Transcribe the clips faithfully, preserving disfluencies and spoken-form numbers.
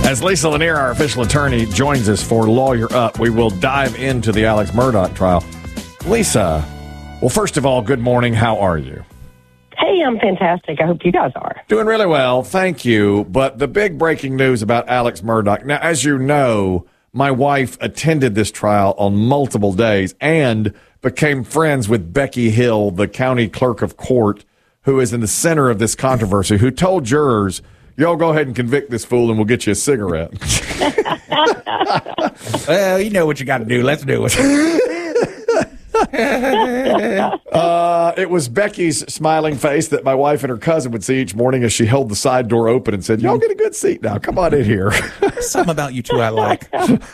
As Lisa Lanier, our official attorney, joins us for Lawyer Up, we will dive into the Alex Murdaugh trial. Lisa, well, first of all, good morning. How are you? Hey, I'm fantastic. I hope you guys are. Doing really well, thank you. But the big breaking news about Alex Murdaugh. Now, as you know, my wife attended this trial on multiple days and became friends with Becky Hill, the county clerk of court, who is in the center of this controversy, who told jurors, y'all go ahead and convict this fool and we'll get you a cigarette. Well, you know what you got to do. Let's do it. uh, it was Becky's smiling face that my wife and her cousin would see each morning as she held the side door open and said, y'all get a good seat now. Come on in here. Something about you two I like.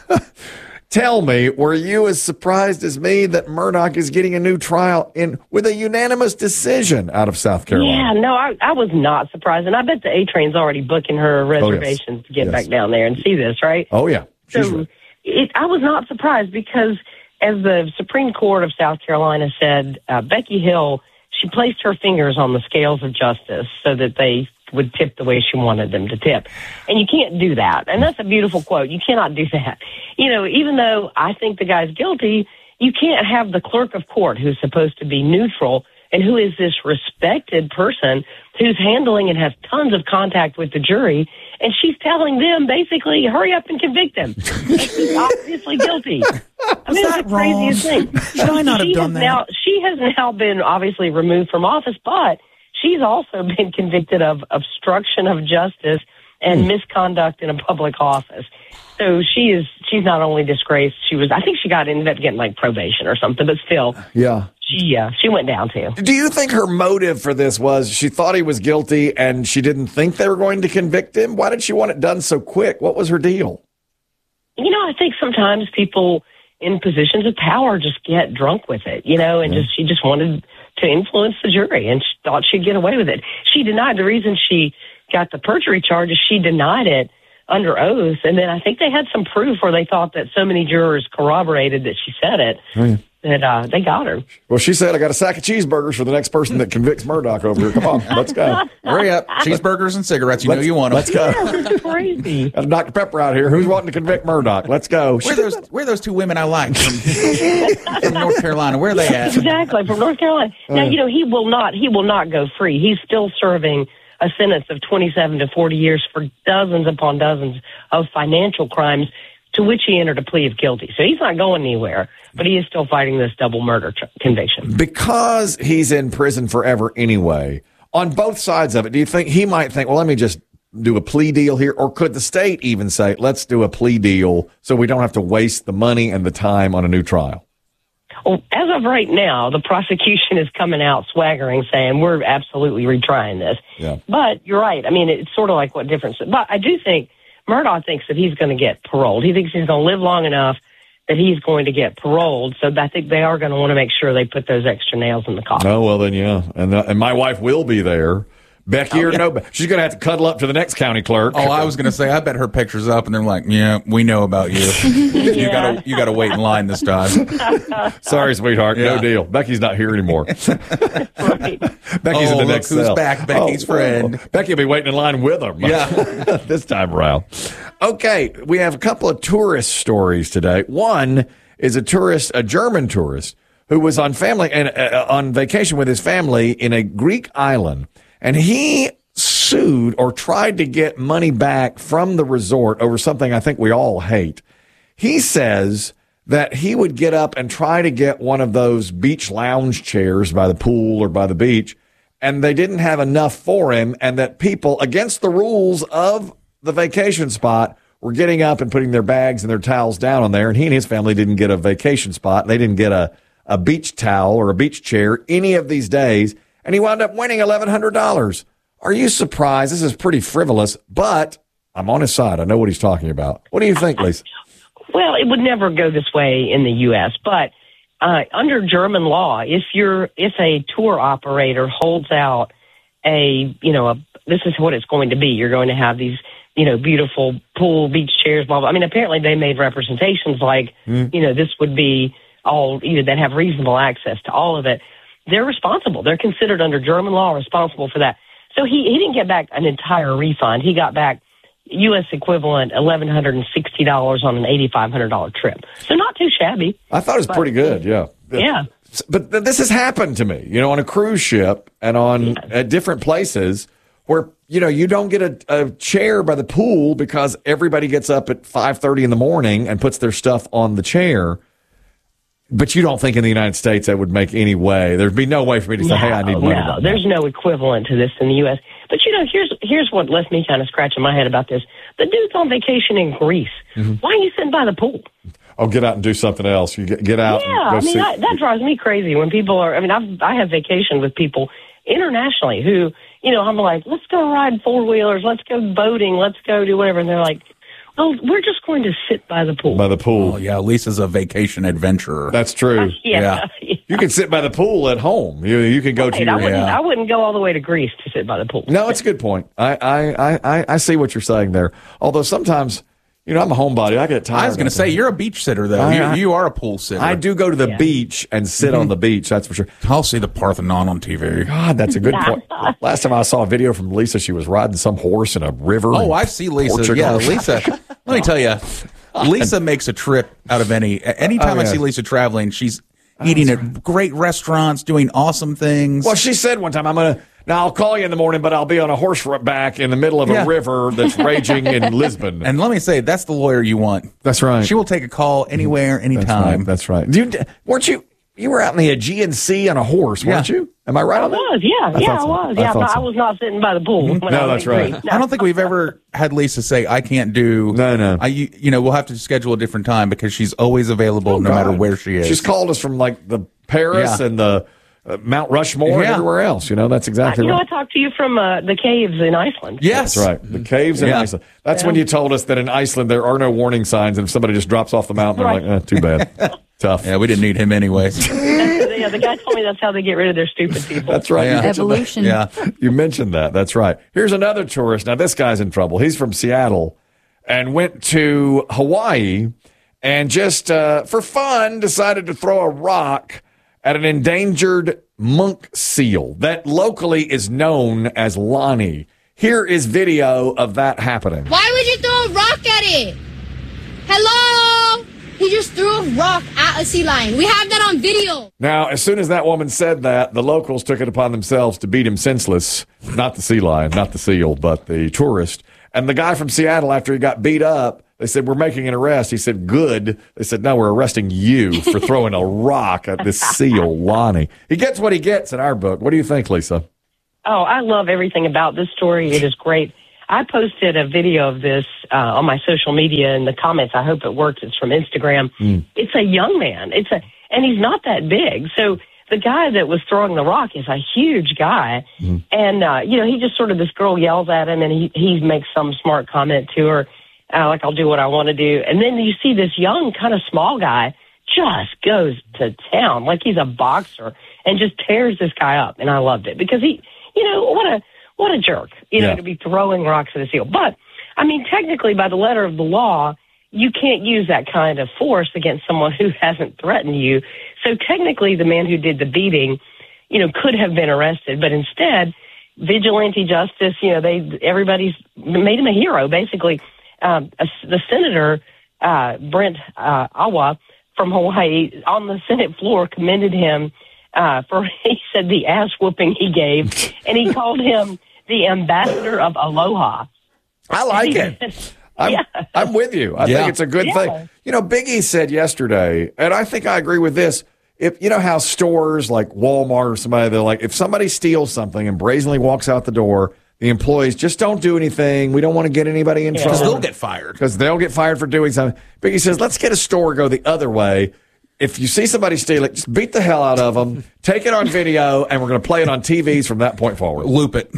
Tell me, were you as surprised as me that Murdaugh is getting a new trial in with a unanimous decision out of South Carolina? Yeah, no, I, I was not surprised. And I bet the A-Train's already booking her reservations oh, yes. to get yes. back down there and see this, right? Oh, yeah. She's so right. it, I was not surprised because, as the Supreme Court of South Carolina said, uh, Becky Hill, she placed her fingers on the scales of justice so that they would tip the way she wanted them to tip. And you can't do that. And that's a beautiful quote. You cannot do that. You know, even though I think the guy's guilty, you can't have the clerk of court who's supposed to be neutral and who is this respected person who's handling and has tons of contact with the jury, and she's telling them basically, hurry up and convict him. He's obviously guilty. I mean, it's the craziest thing. Should I not have done that? Now, she has now been obviously removed from office, but she's also been convicted of obstruction of justice and mm. misconduct in a public office. So she is, she's not only disgraced, she was, I think she got, ended up getting like probation or something, but still. Yeah. She, uh, she went down too. Do you think her motive for this was she thought he was guilty and she didn't think they were going to convict him? Why did she want it done so quick? What was her deal? You know, I think sometimes people in positions of power just get drunk with it, you know, and yeah. just, she just wanted to influence the jury and she thought she'd get away with it. She denied the reason she got the perjury charges. She denied it under oath. And then I think they had some proof where they thought that so many jurors corroborated that she said it. Oh, yeah. That uh, they got her. Well, she said, I got a sack of cheeseburgers for the next person that convicts Murdaugh over here. Come on, let's go. Hurry up. Cheeseburgers and cigarettes. You let's, know you want them. Let's go. Yeah, this is crazy. Got Doctor Pepper out here. Who's wanting to convict Murdaugh? Let's go. Where are those, where are those two women I like from, from North Carolina? Where are they at? Exactly, from North Carolina. Now, you know, he will not, he will not go free. He's still serving a sentence of twenty-seven to forty years for dozens upon dozens of financial crimes to which he entered a plea of guilty. So he's not going anywhere, but he is still fighting this double murder tr- conviction. Because he's in prison forever anyway, on both sides of it, do you think he might think, well, let me just do a plea deal here? Or could the state even say, let's do a plea deal so we don't have to waste the money and the time on a new trial? Well, as of right now, the prosecution is coming out swaggering, saying we're absolutely retrying this. Yeah. But you're right. I mean, it's sort of like what difference. But I do think Murdaugh thinks that he's going to get paroled. He thinks he's going to live long enough that he's going to get paroled. So I think they are going to want to make sure they put those extra nails in the coffin. Oh, well, then, yeah. And uh, and my wife will be there. Becky oh, or yeah. no, she's going to have to cuddle up to the next county clerk. Oh, I was going to say, I bet her picture's up, and they're like, yeah, we know about you. yeah. You got to you got to wait in line this time. Sorry, sweetheart. Yeah. No deal. Becky's not here anymore. Right. Becky's oh, in the look next who's cell. back, Becky's oh, friend. Oh. Becky will be waiting in line with them. Yeah. This time around. Okay, we have a couple of tourist stories today. One is a tourist, a German tourist, who was on family and uh, on vacation with his family in a Greek island, and he sued or tried to get money back from the resort over something I think we all hate. He says that he would get up and try to get one of those beach lounge chairs by the pool or by the beach, and they didn't have enough for him, and that people, against the rules of the vacation spot, were getting up and putting their bags and their towels down on there, and he and his family didn't get a vacation spot. They didn't get a, a beach towel or a beach chair any of these days, and he wound up winning eleven hundred dollars. Are you surprised? This is pretty frivolous, but I'm on his side. I know what he's talking about. What do you think, Lisa? Well, it would never go this way in the U S, but uh, under German law, if you're if a tour operator holds out a, you know, a, this is what it's going to be. You're going to have these, you know, beautiful pool, beach chairs, blah, blah. I mean, apparently they made representations like, mm. you know, this would be all, you know, that have reasonable access to all of it. They're responsible. They're considered under German law responsible for that. So he, he didn't get back an entire refund. He got back U S equivalent eleven sixty dollars on an eighty-five hundred dollars trip. So not too shabby. I thought it was but, pretty good, yeah. Yeah. But th- this has happened to me, you know, on a cruise ship and on yeah. at different places where, you know, you don't get a, a chair by the pool because everybody gets up at five thirty in the morning and puts their stuff on the chair. But you don't think in the United States that would make any way. There'd be no way for me to say, no, hey, I need money. No, there's no equivalent to this in the U S. But, you know, here's here's what left me kind of scratching my head about this. The dude's on vacation in Greece. Mm-hmm. Why are you sitting by the pool? Oh, get out and do something else. You get, get out. Yeah, and go I mean, see. I, that drives me crazy when people are, I mean, I've, I have vacationed with people internationally who, you know, I'm like, let's go ride four-wheelers, let's go boating, let's go do whatever. And they're like, well, we're just going to sit by the pool. By the pool. Oh, yeah, Lisa's a vacation adventurer. That's true. yeah. Yeah. You can sit by the pool at home. You you can go Right, to your. I wouldn't, yeah. I wouldn't go all the way to Greece to sit by the pool. No, it's a good point. I, I, I, I see what you're saying there. Although sometimes, you know, I'm a homebody. I get tired. I was going to say, you're a beach sitter, though. I- you, I- you are a pool sitter. I do go to the Yeah. beach and sit Mm-hmm. on the beach. That's for sure. I'll see the Parthenon on T V. God, that's a good point. Last time I saw a video from Lisa, she was riding some horse in a river. Oh, in I see Lisa. Portugal. Yeah, Lisa. Let me tell you, Lisa makes a trip out of any. Anytime Oh, I yeah. see Lisa traveling, she's eating at great restaurants, doing awesome things. Well, she said one time, I'm going to, now I'll call you in the morning, but I'll be on a horseback in the middle of Yeah. a river that's raging in Lisbon. And let me say, that's the lawyer you want. That's right. She will take a call anywhere, That's anytime. right. That's right. You, weren't you, you were out in the Aegean Sea on a horse, weren't Yeah. you? Am I right I on that? was, yeah, I yeah, thought I so. was. I Yeah, thought but so. I was not sitting by the pool. When No, I was that's in right. Greece. I don't think we've ever had Lisa say, I can't do. No, no. I, you, you know, we'll have to schedule a different time because she's always available Oh, no God. matter where she is. She's called us from like the Paris Yeah. and the uh, Mount Rushmore and Yeah. everywhere else. You know, that's exactly You know, I right. talked to you from uh, the caves in Iceland. Yes. That's right. The caves in Yeah. Iceland. That's when you told us that in Iceland there are no warning signs, and if somebody just drops off the mountain, they're Right. like, eh, too bad. Tough. Yeah, we didn't need him anyways. Yeah, the guy told me that's how they get rid of their stupid people. That's right. Yeah. You mentioned that. Evolution. Yeah. You mentioned that. That's right. Here's another tourist. Now, this guy's in trouble. He's from Seattle and went to Hawaii and just uh, for fun decided to throw a rock at an endangered monk seal that locally is known as Lonnie. Here is video of that happening. Why would you throw a rock at it? Hello? He just threw a rock at a sea lion. We have that on video. Now, as soon as that woman said that, the locals took it upon themselves to beat him senseless. Not the sea lion, not the seal, but the tourist. And the guy from Seattle, after he got beat up, they said, we're making an arrest. He said, good. They said, no, we're arresting you for throwing a rock at this seal, Lonnie. He gets what he gets in our book. What do you think, Lisa? Oh, I love everything about this story. It is great. I posted a video of this uh, on my social media in the comments. I hope it works. It's from Instagram. Mm. It's a young man. It's a, and he's not that big. So the guy that was throwing the rock is a huge guy. Mm. And, uh, you know, he just sort of, this girl yells at him and he, he makes some smart comment to her, uh, like, I'll do what I want to do. And then you see this young, kind of small guy just goes to town like he's a boxer and just tears this guy up. And I loved it because he, you know, what a, What a jerk, you know, Yeah. to be throwing rocks at a seal. But, I mean, technically, by the letter of the law, you can't use that kind of force against someone who hasn't threatened you. So technically, the man who did the beating, you know, could have been arrested. But instead, vigilante justice, you know, they everybody's made him a hero, basically. Um, a, the senator, uh, Brent uh, Awa from Hawaii, on the Senate floor commended him Uh, for, he said, the ass whooping he gave, and he called him the ambassador of aloha. I like it. I'm, Yeah. I'm with you. I Yeah. think it's a good Yeah. thing. You know, Biggie said yesterday, and I think I agree with this. If you know how stores like Walmart or somebody, they're like, if somebody steals something and brazenly walks out the door, the employees just don't do anything. We don't want to get anybody in Because trouble they'll get fired. because they'll get fired for doing something. Biggie says, let's get a store go the other way. If you see somebody steal it, just beat the hell out of them, take it on video, and we're going to play it on T Vs from that point forward. Loop it.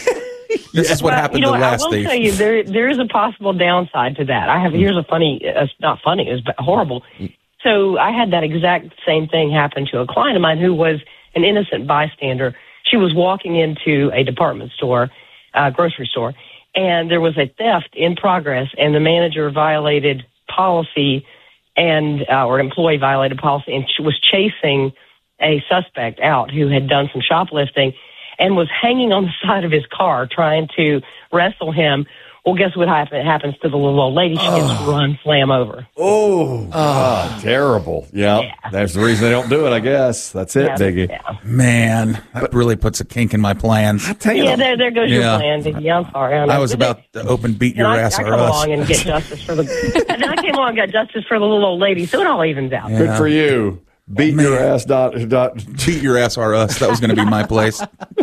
This is what Well, happened you know, to what, last I will thief. tell you, there there is a possible downside to that. I have here's a funny, uh, not funny, it was horrible. So I had that exact same thing happen to a client of mine who was an innocent bystander. She was walking into a department store, uh, grocery store, and there was a theft in progress, and the manager violated policy and uh, or employee violated policy and she was chasing a suspect out who had done some shoplifting and was hanging on the side of his car trying to wrestle him Well, guess what happen, happens to the little old lady? She gets run slam over. Oh, oh, terrible. Yeah, Yeah. that's the reason they don't do it, I guess. That's it, Yeah, Biggie. yeah. Man, that really puts a kink in my plans. I tell you, Yeah, there, there goes Yeah. your plan, Vicky. I'm sorry. I was about to open beat And your I, ass I or come us. along and get justice for the. And then I came along and got justice for the little old lady, so it all evens out. good for you. Beat Man. your ass. Dot, dot. Beat your ass or us. That was going to be my place.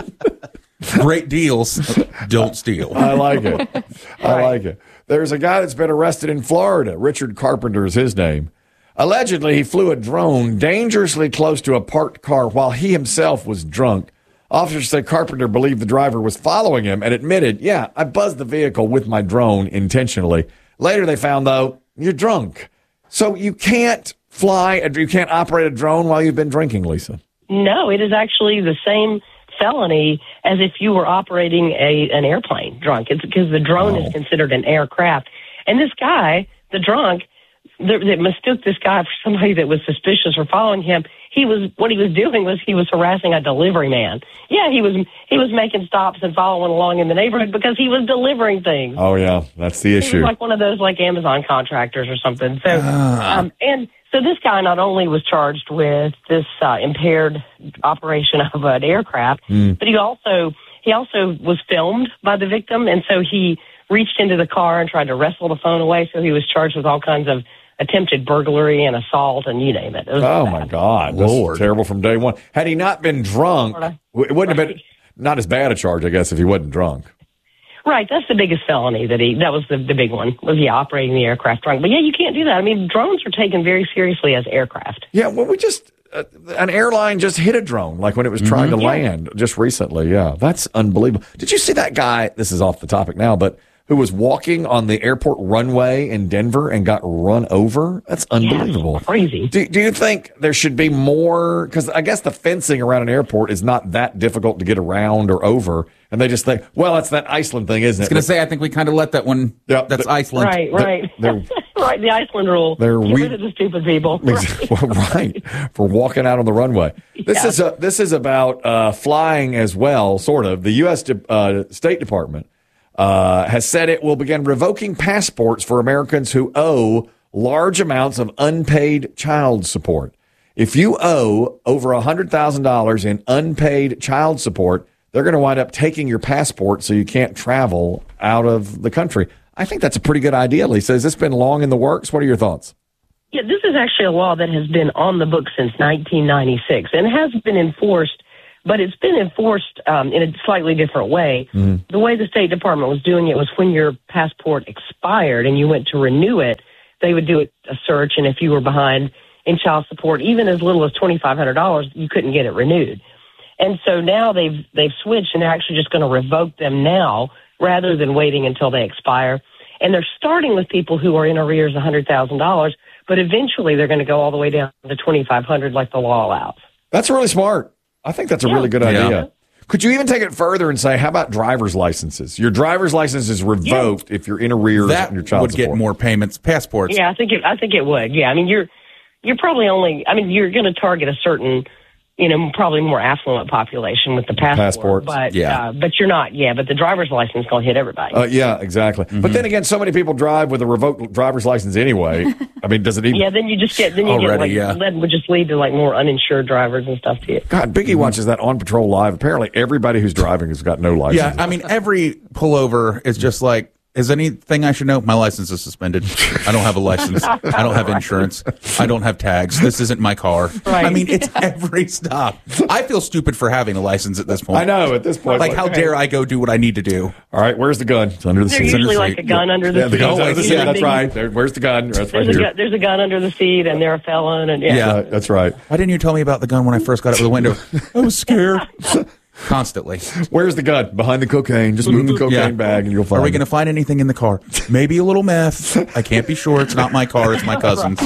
Great deals. Don't steal. I like it. I like it. There's a guy that's been arrested in Florida. Richard Carpenter is his name. Allegedly, he flew a drone dangerously close to a parked car while he himself was drunk. Officers say Carpenter believed the driver was following him and admitted, yeah, I buzzed the vehicle with my drone intentionally. Later, they found, though, you're drunk. So you can't fly, a, you can't operate a drone while you've been drinking, Lisa. No, it is actually the same felony as if you were operating a an airplane drunk. It's because the drone Oh. is considered an aircraft. And this guy, the drunk, that that mistook this guy for somebody that was suspicious for following him. He was what he was doing was he was harassing a delivery man. Yeah, he was he was making stops and following along in the neighborhood because he was delivering things. Oh, yeah, that's the He was issue. like one of those like Amazon contractors or something. So, Ah. um, and so this guy not only was charged with this uh, impaired operation of an aircraft, Mm. but he also he also was filmed by the victim, and so he reached into the car and tried to wrestle the phone away. So he was charged with all kinds of attempted burglary and assault, and you name it. It was Oh, bad. my God. That's Lord. terrible from day one. Had he not been drunk, Right. it wouldn't have been not as bad a charge, I guess, if he wasn't drunk. Right, that's the biggest felony that he, that was the, the big one, was yeah, operating the aircraft drunk. But yeah, you can't do that. I mean, drones are taken very seriously as aircraft. Yeah, well, we just, uh, an airline just hit a drone, like when it was trying to land just recently. Yeah, that's unbelievable. Did you see that guy? This is off the topic now, but who was walking on the airport runway in Denver and got run over? That's unbelievable. Crazy. Do, do you think there should be more? Because I guess the fencing around an airport is not that difficult to get around or over. And they just think, well, it's that Iceland thing, isn't I it? was going to say, I think we kind of let that one. Yeah, that's but- Iceland. Right, right. they're- right, the Iceland rule. they're Get we- rid of the stupid people. Right. Well, right, for walking out on the runway. This Yeah. is a, this is about uh, flying as well, sort of. The U S. De- uh, State Department uh, has said it will begin revoking passports for Americans who owe large amounts of unpaid child support. If you owe over one hundred thousand dollars in unpaid child support, they're going to wind up taking your passport so you can't travel out of the country. I think that's a pretty good idea, Lisa. Has this been long in the works? What are your thoughts? Yeah, this is actually a law that has been on the books since nineteen ninety-six and has been enforced, but it's been enforced um, in a slightly different way. Mm. The way the State Department was doing it was when your passport expired and you went to renew it, they would do a search, and if you were behind in child support, even as little as twenty-five hundred dollars, you couldn't get it renewed. And so now they've they've switched, and they're actually just going to revoke them now rather than waiting until they expire. And they're starting with people who are in arrears one hundred thousand dollars, but eventually they're going to go all the way down to twenty-five hundred dollars like the law allows. That's really smart. I think that's a Yeah. really good Yeah. idea. Could you even take it further and say, how about driver's licenses? Your driver's license is revoked if you're in arrears That on your child would support. get more payments. Passports. Yeah, I think it, I think it would. Yeah, I mean, you're you're probably only. I mean, you're going to target a certain, you know, probably more affluent population with the passport. Passports. But Yeah. uh, but you're not. Yeah, but the driver's license is going to hit everybody. Uh, yeah, exactly. But then again, so many people drive with a revoked driver's license anyway. I mean, does it even? yeah, then you just get then you Already, get like yeah. that would just lead to like more uninsured drivers and stuff to you. God, Biggie watches that On Patrol Live. Apparently, everybody who's driving has got no license. Yeah, I mean, every pullover is just like, is anything I should know? My license is suspended. I don't have a license. I don't have insurance. I don't have tags. This isn't my car. Right. I mean, it's every stop. I feel stupid for having a license at this point. I know at this point. Like, how hey, dare I go do what I need to do? All right, where's the gun? It's under the There's seat. usually the like seat. a gun under the Yeah, the seat. gun's under the Oh, seat. yeah. That's right. There, where's the gun? That's right There's a, here. gun, there's a gun under the seat, and they're a felon, and yeah. Yeah. Right, that's right. Why didn't you tell me about the gun when I first got out of the window? I was scared. Constantly. Where's the gun? Behind the cocaine. Just move the cocaine Yeah. bag and you'll find Are we it. going to find anything in the car? Maybe a little meth. I can't be sure. It's not my car. It's my cousin's.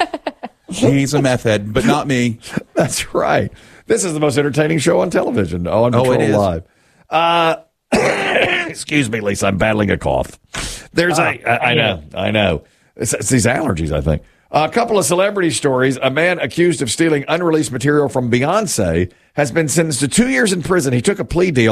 He's a meth head, but not me. That's right. This is the most entertaining show on television. On Oh, Patrol it is. Live. Uh, excuse me, Lisa. I'm battling a cough. There's a. I, I know. I know. It's, it's these allergies, I think. A couple of celebrity stories. A man accused of stealing unreleased material from Beyonce has been sentenced to two years in prison. He took a plea deal.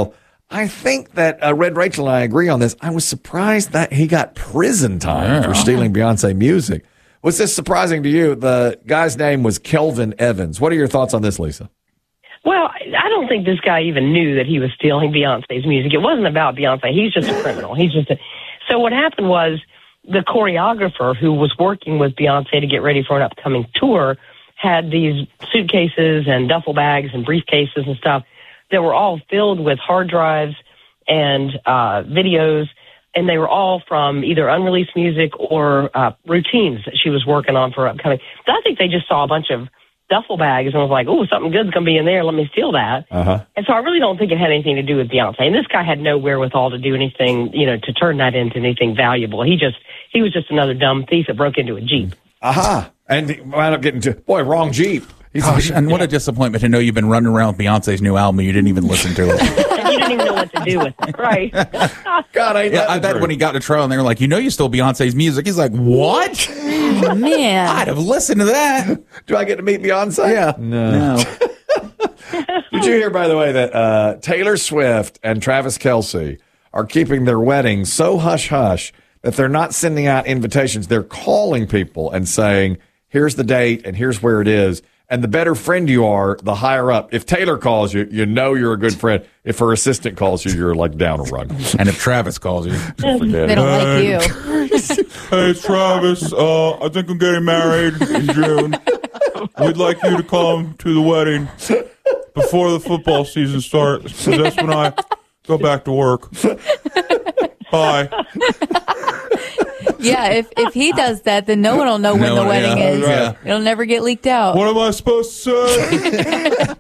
I think that uh, Red Rachel and I agree on this. I was surprised that he got prison time yeah. for stealing Beyonce music. Was this surprising to you? The guy's name was Kelvin Evans. What are your thoughts on this, Lisa? Well, I don't think this guy even knew that he was stealing Beyonce's music. It wasn't about Beyonce. He's just a criminal. He's just a, so what happened was the choreographer who was working with Beyonce to get ready for an upcoming tour had these suitcases and duffel bags and briefcases and stuff that were all filled with hard drives and uh, videos, and they were all from either unreleased music or uh, routines that she was working on for upcoming. So I think they just saw a bunch of duffel bags and was like, oh, something good's going to be in there. Let me steal that. Uh-huh. And so I really don't think it had anything to do with Beyonce. And this guy had no wherewithal to do anything, you know, to turn that into anything valuable. He just, he was just another dumb thief that broke into a Jeep. Aha. Uh-huh. And he wound up getting to, boy, wrong Jeep. Gosh, and what a disappointment to know you've been running around with Beyonce's new album and you didn't even listen to it. And you didn't even know what to do with it, right? God, ain't yeah, I bet when he got to trial and they were like, you know you stole Beyonce's music, he's like, what? Oh, man. I'd have listened to that. Do I get to meet Beyonce? Yeah. No. no. Did you hear, by the way, that uh, Taylor Swift and Travis Kelce are keeping their wedding so hush-hush that they're not sending out invitations. They're calling people and saying, here's the date and here's where it is. And the better friend you are, the higher up. If Taylor calls you, you know you're a good friend. If her assistant calls you, you're like down a rung. And if Travis calls you, forget they don't it. like you. Hey, Travis, uh, I think I'm getting married in June. We'd like you to come to the wedding before the football season starts, because that's when I go back to work. Bye. Yeah, if if he does that, then no one will know when no, the wedding yeah, is. Right. It'll never get leaked out. What am I supposed to say?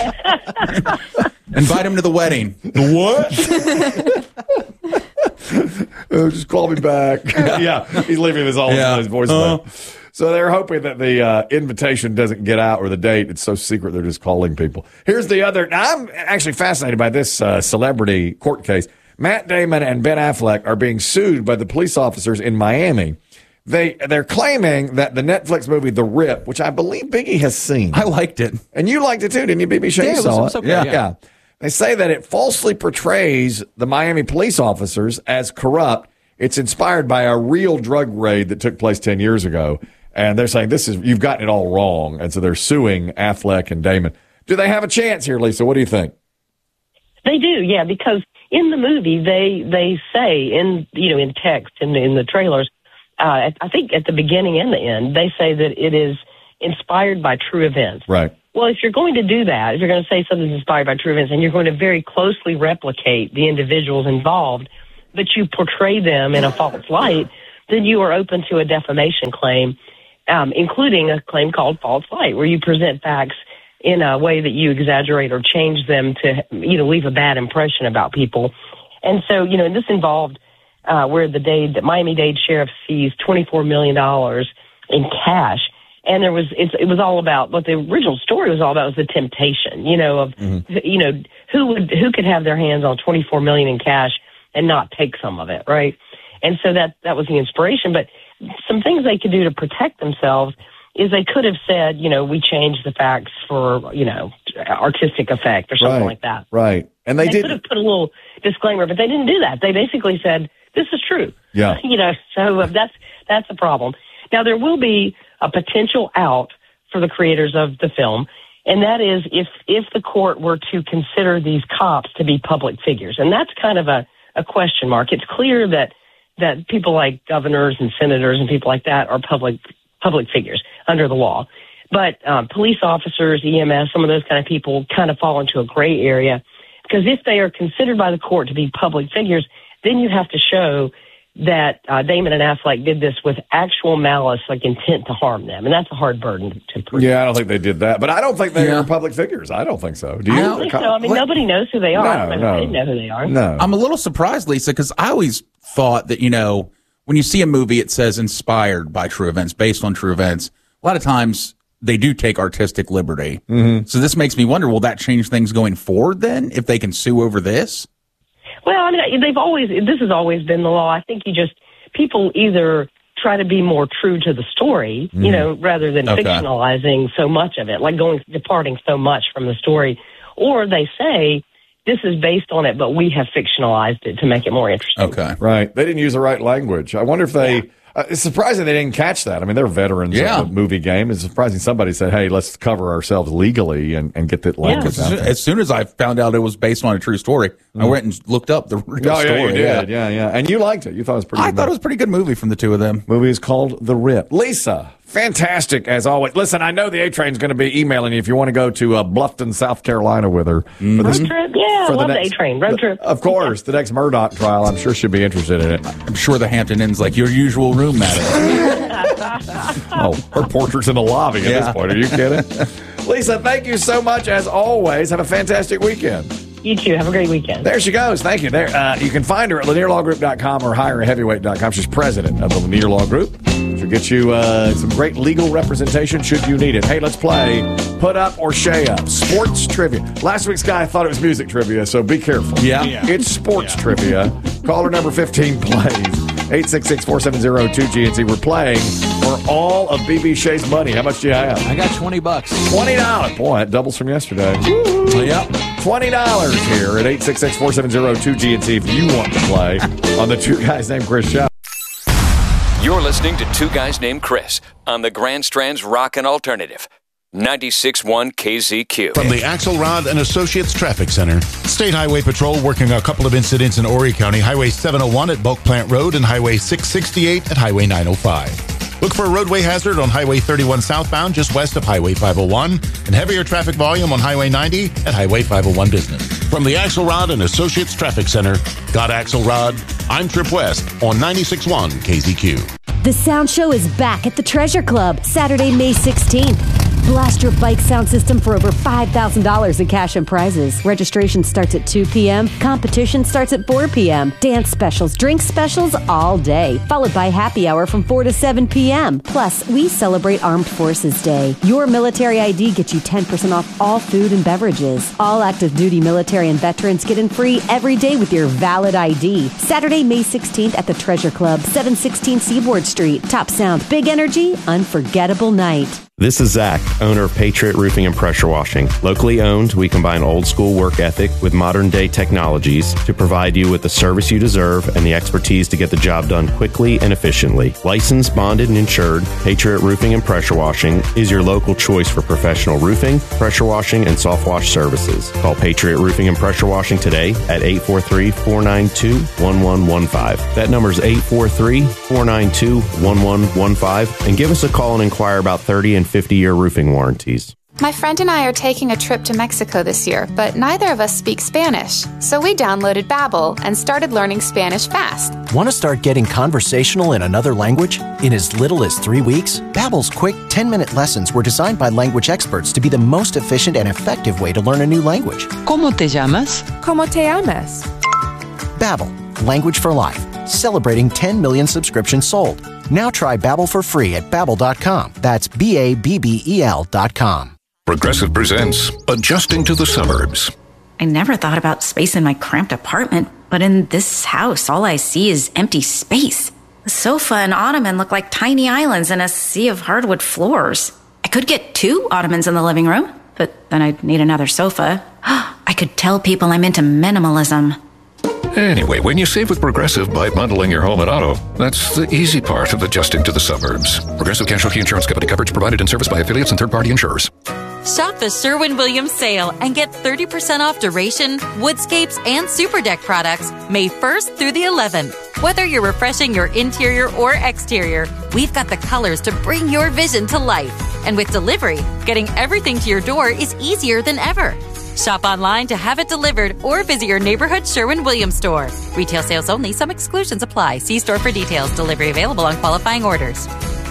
Invite him to the wedding. The what? Oh, just call me back. Yeah, he's leaving his all yeah. his voicemail. Uh, so they're hoping that the uh, invitation doesn't get out or the date. It's so secret they're just calling people. Here's the other. I'm actually fascinated by this uh, celebrity court case. Matt Damon and Ben Affleck are being sued by the police officers in Miami. They, they're claiming that the Netflix movie The Rip, which I believe Biggie has seen. I liked it. And you liked it too, didn't you, B B? Shea? Yeah, you it saw was, it. it was okay, yeah. yeah. yeah. They say that it falsely portrays the Miami police officers as corrupt. It's inspired by a real drug raid that took place ten years ago. And they're saying this is, you've gotten it all wrong. And so they're suing Affleck and Damon. Do they have a chance here, Lisa? What do you think? They do, yeah, because in the movie, they they say in you know in text in in the trailers, uh, I think at the beginning and the end, they say that it is inspired by true events. Right. Well, if you're going to do that, if you're going to say something's inspired by true events, and you're going to very closely replicate the individuals involved, but you portray them in a false light, then you are open to a defamation claim, um, including a claim called false light, where you present facts in a way that you exaggerate or change them to, you know, leave a bad impression about people. And so, you know, this involved uh, where the Dade, the Miami-Dade sheriff seized twenty-four million dollars in cash. And there was, it's, it was all about, what the original story was all about was the temptation, you know, of, mm-hmm. you know, who would, who could have their hands on twenty-four million dollars in cash and not take some of it, right? And so that, that was the inspiration. But some things they could do to protect themselves is they could have said, you know, we changed the facts for, you know, artistic effect or something right, like that. Right. And they, they did. could have put a little disclaimer, but they didn't do that. They basically said, this is true. Yeah. You know, so uh, that's, that's a problem. Now, there will be a potential out for the creators of the film, and that is if, if the court were to consider these cops to be public figures. And that's kind of a, a question mark. It's clear that, that people like governors and senators and people like that are public public figures under the law. But um, police officers, E M S, some of those kind of people kind of fall into a gray area, because if they are considered by the court to be public figures, then you have to show that uh, Damon and Affleck did this with actual malice, like intent to harm them. And that's a hard burden to prove. Yeah, I don't think they did that. But I don't think they yeah. are public figures. I don't think so. Do you? I don't think so. I mean, what? Nobody knows who they are. No, I don't know no. if they know who they are. No. I'm a little surprised, Lisa, because I always thought that, you know, when you see a movie, it says inspired by true events, based on true events. A lot of times they do take artistic liberty. Mm-hmm. So this makes me wonder, will that change things going forward then, if they can sue over this? Well, I mean, they've always, this has always been the law. I think you just, people either try to be more true to the story, mm-hmm. you know, rather than okay. fictionalizing so much of it, like going, departing so much from the story, or they say, this is based on it, but we have fictionalized it to make it more interesting. Okay. Right. They didn't use the right language. I wonder if they... Yeah. Uh, it's surprising they didn't catch that. I mean, they're veterans yeah. of the movie game. It's surprising somebody said, hey, let's cover ourselves legally and, and get that language yeah. out as, there. as soon as I found out it was based on a true story, mm. I went and looked up the real oh, story. Yeah, you did. Yeah. yeah, yeah. And you liked it. You thought it was pretty I good thought movie. it was a pretty good movie from the two of them. Movie is called The Rip. Lisa, fantastic as always. Listen, I know the A-Train's going to be emailing you if you want to go to uh, Bluffton, South Carolina with her. Mm-hmm. For this, road trip? Yeah, I love the, the A-Train. Road trip. Of course. The next Murdoch trial, I'm sure she'll be interested in it. I'm sure the Hampton Inn's like your usual room, madam. Oh, her portrait's in the lobby at yeah. this point. Are you kidding? Lisa, thank you so much as always. Have a fantastic weekend. You too. Have a great weekend. There she goes. Thank you. There, uh, you can find her at lanier law group dot com or hire a heavyweight dot com. She's president of the Lanier Law Group. She'll get you uh, some great legal representation should you need it. Hey, let's play Put Up or Shay Up. Sports trivia. Last week's guy thought it was music trivia, so be careful. Yeah. yeah. It's sports yeah. trivia. Caller number fifteen plays. eight six six, four seven zero, two G N C. We're playing for all of B B Shay's money. How much do you have? I got twenty bucks. twenty dollars. Boy, that doubles from yesterday. Yep. twenty dollars here at eight six six, four seven zero, two G N C if you want to play on the Two Guys Named Chris show. You're listening to Two Guys Named Chris on the Grand Strand's Rockin' Alternative. ninety-six point one K Z Q. From the Axelrod and Associates Traffic Center, State Highway Patrol working a couple of incidents in Horry County, Highway seven oh one at Bulk Plant Road and Highway six sixty-eight at Highway nine oh five. Look for a roadway hazard on Highway thirty-one southbound just west of Highway five oh one and heavier traffic volume on Highway ninety at Highway five oh one Business. From the Axelrod and Associates Traffic Center, got Axelrod, I'm Trip West on ninety-six point one K Z Q. The Sound Show is back at the Treasure Club, Saturday, May sixteenth. Blast your bike sound system for over five thousand dollars in cash and prizes. Registration starts at two p.m. Competition starts at four p.m. Dance specials, drink specials all day, followed by happy hour from four to seven p.m. Plus, we celebrate Armed Forces Day. Your military I D gets you ten percent off all food and beverages. All active duty military and veterans get in free every day with your valid I D. Saturday, May sixteenth at the Treasure Club, seven sixteen Seaboard Street. Top sound, big energy, unforgettable night. This is Zach, owner of Patriot Roofing and Pressure Washing. Locally owned, we combine old school work ethic with modern day technologies to provide you with the service you deserve and the expertise to get the job done quickly and efficiently. Licensed, bonded, and insured, Patriot Roofing and Pressure Washing is your local choice for professional roofing, pressure washing, and soft wash services. Call Patriot Roofing and Pressure Washing today at eight four three, four nine two, one one one five. That number is eight four three, four nine two, one one one five, and give us a call and inquire about thirty and fifty-year roofing warranties. My friend and I are taking a trip to Mexico this year, but neither of us speak Spanish. So we downloaded Babbel and started learning Spanish fast. Want to start getting conversational in another language? In as little as three weeks? Babbel's quick ten-minute lessons were designed by language experts to be the most efficient and effective way to learn a new language. ¿Cómo te llamas? ¿Cómo te llamas? Babbel, language for life. Celebrating ten million subscriptions sold. Now try Babbel for free at babbel dot com. That's B A B B E L dot com. Progressive presents Adjusting to the Suburbs. I never thought about space in my cramped apartment, but in this house, all I see is empty space. The sofa and ottoman look like tiny islands in a sea of hardwood floors. I could get two ottomans in the living room, but then I'd need another sofa. I could tell people I'm into minimalism. Anyway, when you save with Progressive by bundling your home and auto, that's the easy part of adjusting to the suburbs. Progressive Casualty Insurance Company. Coverage provided and serviced by affiliates and third-party insurers. Shop the Sherwin-Williams sale and get thirty percent off Duration, Woodscapes, and Super Deck products May first through the eleventh. Whether you're refreshing your interior or exterior, we've got the colors to bring your vision to life. And with delivery, getting everything to your door is easier than ever. Shop online to have it delivered or visit your neighborhood Sherwin-Williams store. Retail sales only. Some exclusions apply. See store for details. Delivery available on qualifying orders.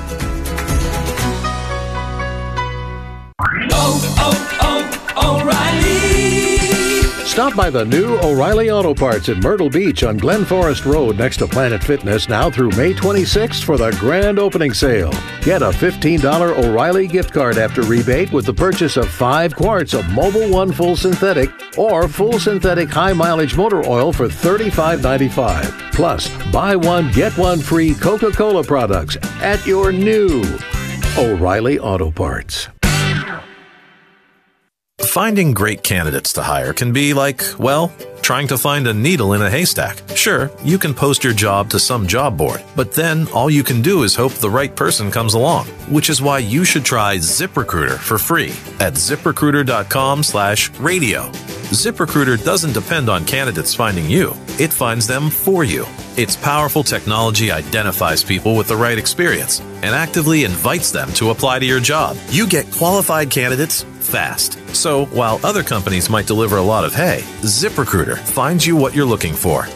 Oh, oh, oh, O'Reilly! Stop by the new O'Reilly Auto Parts in Myrtle Beach on Glen Forest Road next to Planet Fitness now through May twenty-sixth for the grand opening sale. Get a fifteen dollars O'Reilly gift card after rebate with the purchase of five quarts of Mobil One Full Synthetic or Full Synthetic High Mileage Motor Oil for thirty-five ninety-five. Plus, buy one, get one free Coca-Cola products at your new O'Reilly Auto Parts. Finding great candidates to hire can be like, well, trying to find a needle in a haystack. Sure, you can post your job to some job board, but then all you can do is hope the right person comes along, which is why you should try ZipRecruiter for free at ZipRecruiter.com slash radio. ZipRecruiter doesn't depend on candidates finding you. It finds them for you. Its powerful technology identifies people with the right experience and actively invites them to apply to your job. You get qualified candidates fast. So while other companies might deliver a lot of hay, ZipRecruiter finds you what you're looking for.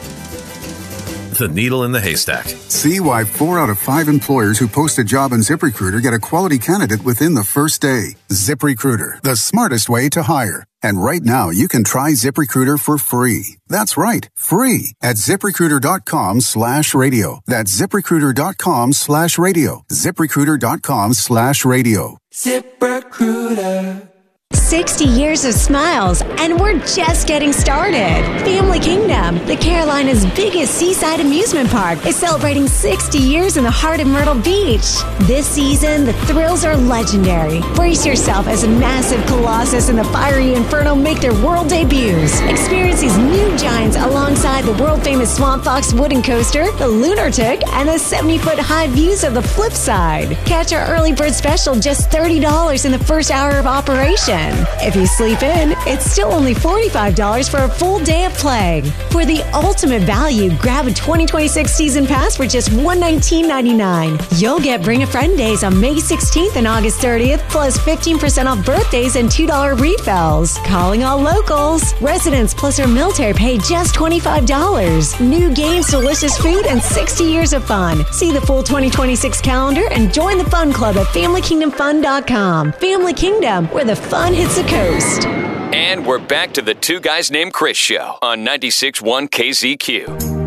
The needle in the haystack. See why four out of five employers who post a job on ZipRecruiter get a quality candidate within the first day. ZipRecruiter, the smartest way to hire. And right now, you can try ZipRecruiter for free. That's right, free at ZipRecruiter.com slash radio. That's ZipRecruiter.com slash radio. ZipRecruiter.com slash radio. ZipRecruiter. sixty years of smiles, and we're just getting started. Family Kingdom, the Carolina's biggest seaside amusement park, is celebrating sixty years in the heart of Myrtle Beach. This season, the thrills are legendary. Brace yourself as a massive colossus and the fiery inferno make their world debuts. Experience these new giants alongside the world-famous Swamp Fox wooden coaster, the Lunar Tick, and the seventy-foot high views of the flip side. Catch our early bird special just thirty dollars in the first hour of operation. If you sleep in, it's still only forty-five dollars for a full day of play. For the ultimate value, grab a twenty twenty-six season pass for just one hundred nineteen dollars and ninety-nine cents. You'll get Bring a Friend days on May sixteenth and August thirtieth, plus fifteen percent off birthdays and two dollars refills. Calling all locals. Residents plus our military pay just twenty-five dollars. New games, delicious food, and sixty years of fun. See the full twenty twenty-six calendar and join the fun club at family kingdom fun dot com. Family Kingdom, where the fun hits the coast. And we're back to the Two Guys Named Chris show on ninety-six point one K Z Q.